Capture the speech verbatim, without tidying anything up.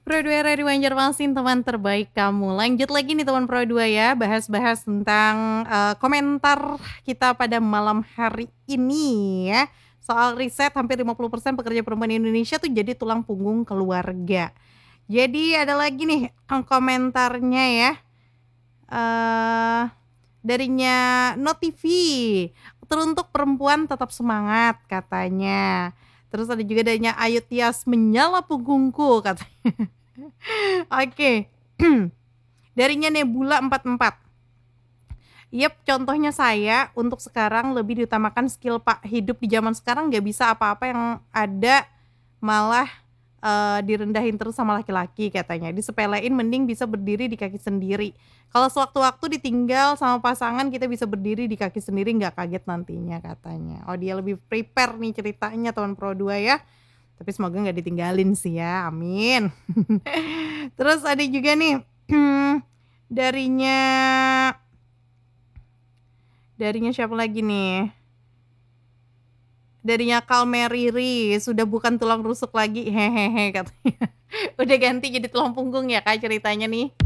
Pro dua Radio Banjarmasin, teman terbaik kamu. Lanjut lagi nih teman Pro dua ya, bahas-bahas tentang, eee, komentar kita pada malam hari ini ya. Soal riset hampir lima puluh persen pekerja perempuan Indonesia tuh jadi tulang punggung keluarga. Jadi ada lagi nih, eee, komentarnya ya, eee, darinya Notivi, "Teruntuk perempuan tetap semangat," katanya. Terus ada juga darinya Ayu Tias, "Menyala punggungku," katanya. Oke, darinya Nebula empat empat, "Yep, contohnya saya untuk sekarang lebih diutamakan skill Pak, hidup di zaman sekarang nggak bisa apa-apa yang ada malah, eee, direndahin terus sama laki-laki," katanya, "disepelein mending bisa berdiri di kaki sendiri. Kalau sewaktu-waktu ditinggal sama pasangan kita bisa berdiri di kaki sendiri nggak kaget nantinya," katanya. Oh dia lebih prepare nih ceritanya teman Pro dua ya, tapi semoga nggak ditinggalin sih ya, amin. Terus ada juga nih, darinya darinya siapa lagi nih? Darinya Kalmeriri, "Sudah bukan tulang rusuk lagi, hehehe," katanya. Udah ganti jadi tulang punggung ya Kak ceritanya nih?